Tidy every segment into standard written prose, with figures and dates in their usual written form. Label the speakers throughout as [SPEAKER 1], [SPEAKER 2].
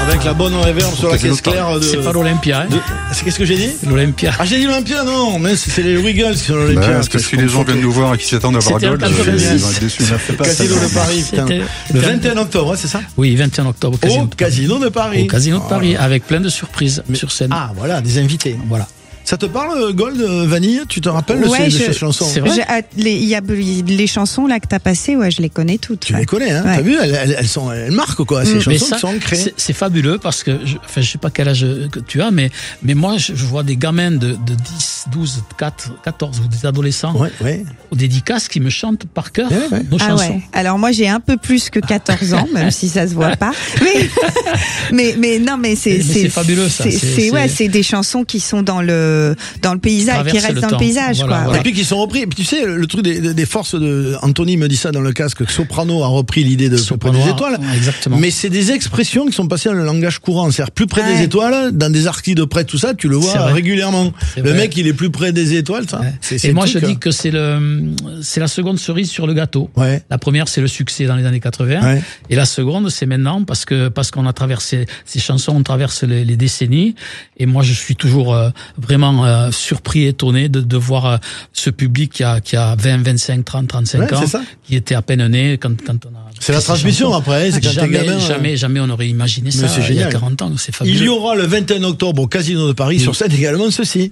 [SPEAKER 1] Avec la bonne reverb sur la caisse claire de...
[SPEAKER 2] C'est pas l'Olympia, hein.
[SPEAKER 1] Qu'est-ce que j'ai dit?
[SPEAKER 2] L'Olympia.
[SPEAKER 1] Ah, j'ai dit l'Olympia, non, mais c'est les Wiggles qui sont l'Olympia.
[SPEAKER 3] Parce que si les gens viennent nous voir et qui s'attendent à voir Gold, ils vont être déçus.
[SPEAKER 1] Casino de Paris, putain. Le 21 octobre, c'est ça?
[SPEAKER 2] Oui, 21 octobre
[SPEAKER 1] au Casino de Paris.
[SPEAKER 2] Au Casino de Paris, avec plein de surprises sur scène.
[SPEAKER 1] Ah, voilà, des invités.
[SPEAKER 2] Voilà.
[SPEAKER 1] Ça te parle, Gold, Vanille? Tu te rappelles de ces chansons?
[SPEAKER 2] C'est vrai.
[SPEAKER 4] Il y a les chansons là que t'as passées, je les connais toutes.
[SPEAKER 1] Tu les connais, hein? T'as vu, elles marquent, quoi, ces chansons qui sont ancrées.
[SPEAKER 2] C'est fabuleux parce que, je sais pas quel âge que tu as, mais moi, je vois des gamins de 10, 12, 14 ou des adolescents aux dédicaces qui me chantent par cœur nos chansons.
[SPEAKER 4] Alors moi, j'ai un peu plus que 14 ans, même si ça se voit pas. Mais non, mais c'est
[SPEAKER 2] fabuleux, ça.
[SPEAKER 4] C'est des chansons qui sont dans le paysage, qui restent dans le paysage,
[SPEAKER 2] voilà,
[SPEAKER 4] quoi.
[SPEAKER 1] Et puis qui sont repris. Et puis tu sais, le truc des forces de Anthony me dit ça dans le casque, que Soprano a repris l'idée de Soprano des étoiles.
[SPEAKER 2] Exactement.
[SPEAKER 1] Mais c'est des expressions qui sont passées dans le langage courant. C'est-à-dire plus près des étoiles, dans des arcis de près, tout ça, tu le vois régulièrement. Le mec, il est plus près des étoiles, ça.
[SPEAKER 2] Et moi, je dis que c'est la seconde cerise sur le gâteau. La première, c'est le succès dans les années 80. Et la seconde, c'est maintenant parce qu'on a traversé ces chansons, on traverse les décennies. Et moi, je suis toujours vraiment surpris, étonné de voir ce public qui a 20, 25, 30, 35 ans, qui était à peine né quand on a...
[SPEAKER 1] C'est la transmission après, c'est quand t'es gamin.
[SPEAKER 2] Jamais on aurait imaginé ça il y a 40 ans, c'est fabuleux.
[SPEAKER 1] Il y aura le 21 octobre au Casino de Paris sur scène également ceci.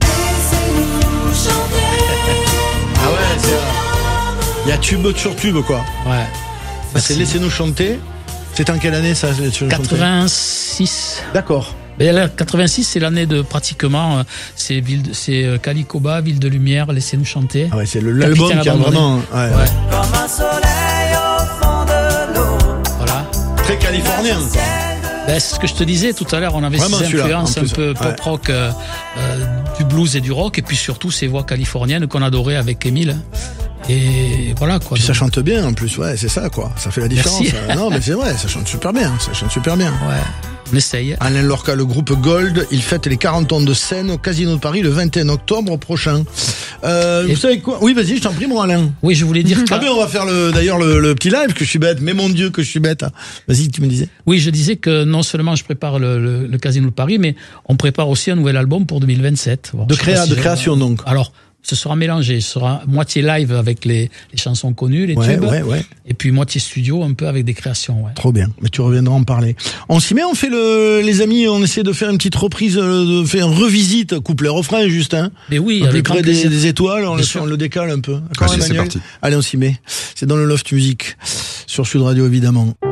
[SPEAKER 1] Ah ouais, il y a tube sur tube, quoi.
[SPEAKER 2] Ouais.
[SPEAKER 1] C'est Laissez-nous chanter. C'est en quelle année ça?
[SPEAKER 2] 86.
[SPEAKER 1] D'accord.
[SPEAKER 2] Mais là, 86, c'est l'année de pratiquement, c'est Calicoba, Ville de Lumière, Laissez-nous chanter.
[SPEAKER 1] Ah ouais, c'est l'album qui a vraiment,
[SPEAKER 5] Comme un soleil au fond de l'eau.
[SPEAKER 2] Voilà.
[SPEAKER 1] Très californien.
[SPEAKER 2] C'est ce que je te disais tout à l'heure, on avait
[SPEAKER 1] vraiment
[SPEAKER 2] ces influences un peu pop rock, du blues et du rock, et puis surtout ces voix californiennes qu'on adorait avec Émile. Et voilà, quoi.
[SPEAKER 1] Puis ça chante bien en plus, c'est ça, quoi. Ça fait la différence. Non, mais c'est vrai, ça chante super bien.
[SPEAKER 2] Ouais. On essaye.
[SPEAKER 1] Alain Lorca, le groupe Gold, il fête les 40 ans de scène au Casino de Paris le 21 octobre prochain. Vous savez quoi? Oui, vas-y, je t'en prie, mon Alain.
[SPEAKER 2] Oui, je voulais dire que...
[SPEAKER 1] Ah ben, on va faire d'ailleurs le petit live, que je suis bête. Mais mon Dieu, que je suis bête. Vas-y, tu me disais.
[SPEAKER 2] Oui, je disais que non seulement je prépare le Casino de Paris, mais on prépare aussi un nouvel album pour 2027. Bon,
[SPEAKER 1] de création, donc.
[SPEAKER 2] Alors, ce sera mélangé. Ce sera moitié live avec les chansons connues, les tubes. Et puis moitié studio, un peu avec des créations.
[SPEAKER 1] Trop bien. Mais tu reviendras en parler. On s'y met, on fait les amis, on essaie de faire une petite reprise, de faire une revisite, couplet refrain, juste, hein.
[SPEAKER 2] Mais oui,
[SPEAKER 1] avec près des étoiles, on le décale un peu.
[SPEAKER 3] Allez, c'est parti.
[SPEAKER 1] Allez, on s'y met. C'est dans le Loft Music, sur Sud Radio, évidemment.